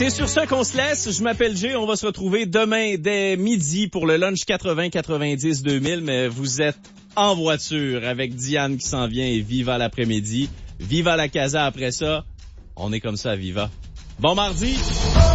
C'est sur ça qu'on se laisse. Je m'appelle Jay. On va se retrouver demain dès midi pour le lunch 80-90-2000. Mais vous êtes en voiture avec Diane qui s'en vient et Viva l'après-midi. Viva la Casa après ça. On est comme ça à Viva. Bon mardi.